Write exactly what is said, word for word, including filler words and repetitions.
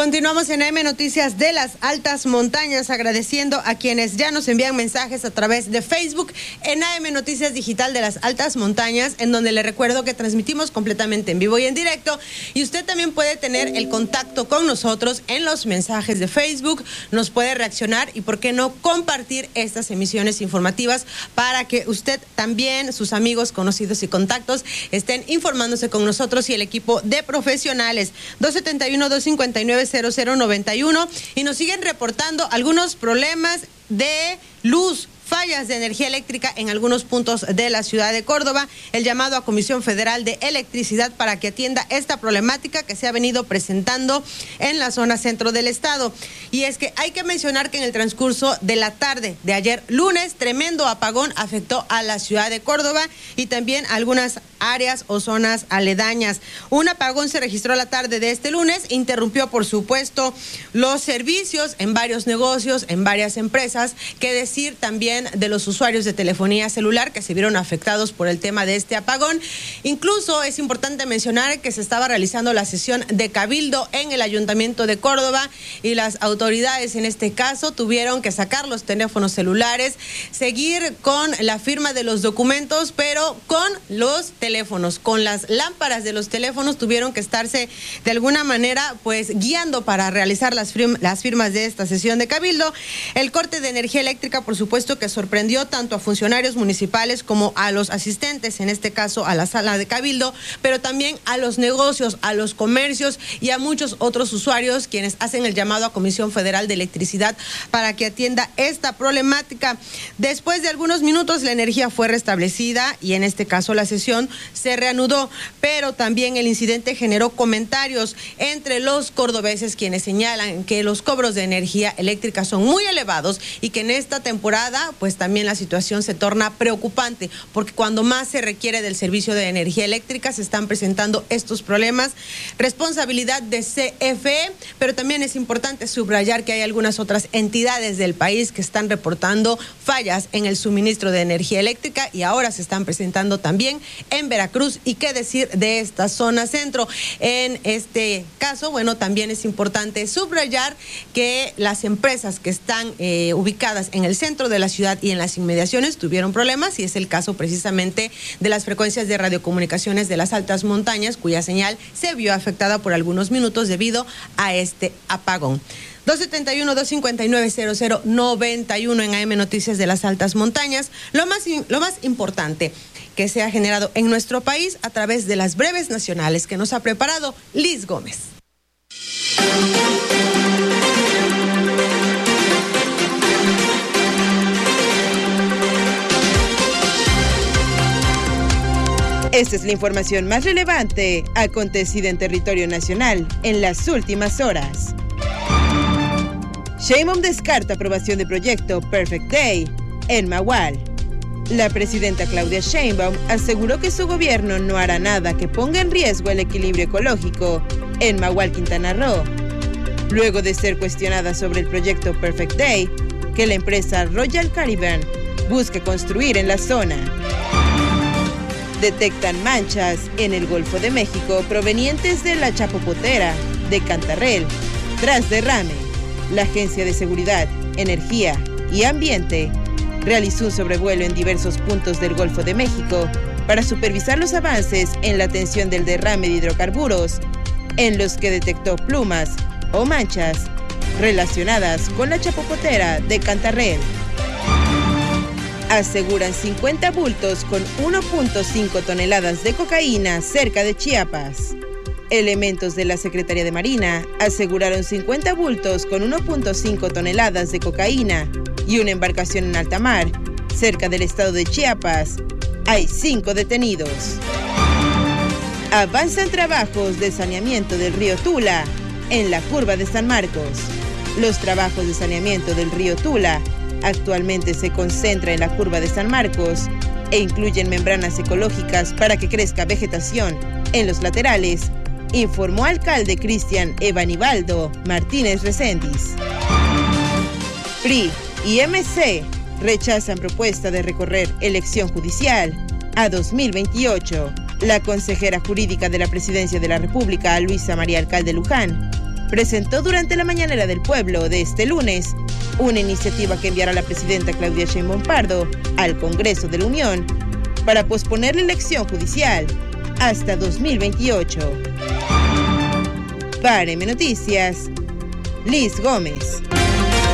Continuamos en A M Noticias de las Altas Montañas, agradeciendo a quienes ya nos envían mensajes a través de Facebook en A M Noticias Digital de las Altas Montañas, en donde le recuerdo que transmitimos completamente en vivo y en directo, y usted también puede tener el contacto con nosotros en los mensajes de Facebook, nos puede reaccionar y por qué no compartir estas emisiones informativas para que usted también, sus amigos, conocidos y contactos estén informándose con nosotros y el equipo de profesionales. Dos setenta y uno, dos cincuenta y nueve, cero cero noventa y uno, y nos siguen reportando algunos problemas de luz, fallas de energía eléctrica en algunos puntos de la ciudad de Córdoba. El llamado a Comisión Federal de Electricidad para que atienda esta problemática que se ha venido presentando en la zona centro del estado. Y es que hay que mencionar que en el transcurso de la tarde de ayer lunes, tremendo apagón afectó a la ciudad de Córdoba y también a algunas áreas o zonas aledañas. Un apagón se registró la tarde de este lunes, interrumpió por supuesto los servicios en varios negocios, en varias empresas, que decir también de los usuarios de telefonía celular que se vieron afectados por el tema de este apagón. Incluso es importante mencionar que se estaba realizando la sesión de cabildo en el Ayuntamiento de Córdoba y las autoridades en este caso tuvieron que sacar los teléfonos celulares, seguir con la firma de los documentos, pero con los teléfonos, con las lámparas de los teléfonos tuvieron que estarse de alguna manera pues guiando para realizar las, firm las firmas de esta sesión de cabildo. El corte de energía eléctrica, por supuesto, que sorprendió tanto a funcionarios municipales como a los asistentes, en este caso a la sala de cabildo, pero también a los negocios, a los comercios y a muchos otros usuarios quienes hacen el llamado a Comisión Federal de Electricidad para que atienda esta problemática. Después de algunos minutos la energía fue restablecida y en este caso la sesión se reanudó, pero también el incidente generó comentarios entre los cordobeses quienes señalan que los cobros de energía eléctrica son muy elevados y que en esta temporada pues también la situación se torna preocupante porque cuando más se requiere del servicio de energía eléctrica se están presentando estos problemas. Responsabilidad de C F E, pero también es importante subrayar que hay algunas otras entidades del país que están reportando fallas en el suministro de energía eléctrica y ahora se están presentando también en Veracruz. Y qué decir de esta zona centro. En este caso, bueno, también es importante subrayar que las empresas que están eh, ubicadas en el centro de la ciudad y en las inmediaciones tuvieron problemas y es el caso precisamente de las frecuencias de radiocomunicaciones de las altas montañas, cuya señal se vio afectada por algunos minutos debido a este apagón. dos setenta y uno, dos cincuenta y nueve, cero cero noventa y uno en A M Noticias de las Altas Montañas. Lo más, lo más importante que se ha generado en nuestro país a través de las breves nacionales que nos ha preparado Liz Gómez. Esta es la información más relevante acontecida en territorio nacional en las últimas horas. Sheinbaum descarta aprobación de proyecto Perfect Day en Mahual. La presidenta Claudia Sheinbaum aseguró que su gobierno no hará nada que ponga en riesgo el equilibrio ecológico en Mahual, Quintana Roo, luego de ser cuestionada sobre el proyecto Perfect Day que la empresa Royal Caribbean busca construir en la zona. Detectan manchas en el Golfo de México provenientes de la Chapopotera de Cantarell tras derrame. La Agencia de Seguridad, Energía y Ambiente realizó un sobrevuelo en diversos puntos del Golfo de México para supervisar los avances en la atención del derrame de hidrocarburos, en los que detectó plumas o manchas relacionadas con la Chapopotera de Cantarell. Aseguran cincuenta bultos con uno punto cinco toneladas de cocaína cerca de Chiapas. Elementos de la Secretaría de Marina aseguraron cincuenta bultos con uno punto cinco toneladas de cocaína y una embarcación en alta mar cerca del estado de Chiapas. Hay cinco detenidos. Avanzan trabajos de saneamiento del río Tula en la curva de San Marcos. Los trabajos de saneamiento del río Tula actualmente se concentran en la curva de San Marcos e incluyen membranas ecológicas para que crezca vegetación en los laterales, informó alcalde Cristian Evanibaldo Martínez Reséndiz. P R I y M C rechazan propuesta de recorrer elección judicial a dos mil veintiocho. La consejera jurídica de la Presidencia de la República, Luisa María Alcalde Luján, presentó durante la Mañanera del Pueblo de este lunes una iniciativa que enviará la presidenta Claudia Sheinbaum Pardo al Congreso de la Unión para posponer la elección judicial hasta dos mil veintiocho. Para M Noticias, Liz Gómez.